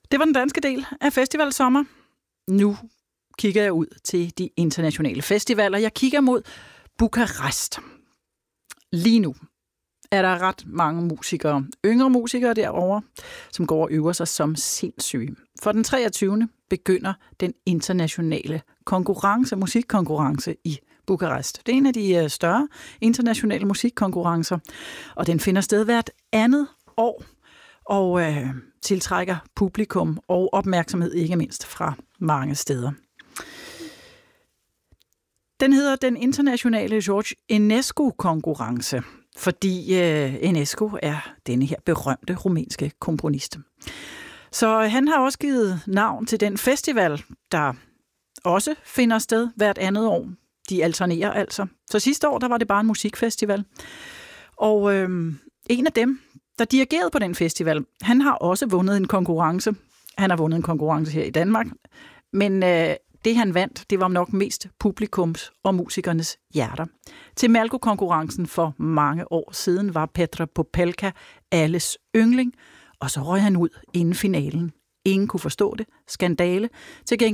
Det var den danske del af festivalsommer. Nu kigger jeg ud til de internationale festivaler. Jeg kigger mod Bukarest. Lige nu er der ret mange musikere, yngre musikere derovre, som går og øver sig som sindssyge. For den 23. begynder den internationale musikkonkurrence i Bukarest. Det er en af de større internationale musikkonkurrencer, og den finder sted hvert andet år og tiltrækker publikum og opmærksomhed, ikke mindst fra mange steder. Den hedder den internationale George Enescu-konkurrence, fordi Enescu er denne her berømte rumænske komponist. Så han har også givet navn til den festival, der også finder sted hvert andet år. De alternerer altså. Så sidste år, der var det bare en musikfestival. Og en af dem, der dirigerede på den festival, han har også vundet en konkurrence. Han har vundet en konkurrence her i Danmark. Men det han vandt, det var nok mest publikums og musikernes hjerter. Til Malko-konkurrencen for mange år siden var Petra Popelka alles yndling, og så røg han ud inden finalen. Ingen kunne forstå det. Skandale. Til gengæld